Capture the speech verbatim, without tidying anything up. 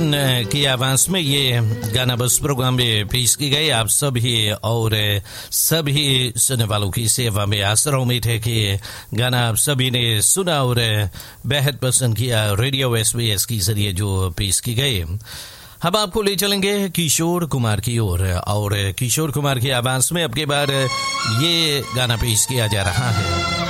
की आवाज में ये गाना बस प्रोग्राम में पेश की गई। आप सभी और सभी सुनने वालों की सेवा में आसरा उम्मीद है कि गाना आप सभी ने सुना और बेहद पसंद किया। रेडियो एसबीएस के जरिए जो पेश की गई। हम आपको ले चलेंगे किशोर कुमार की ओर और, और किशोर कुमार की आवाज में अब की बार ये गाना पेश किया जा रहा है।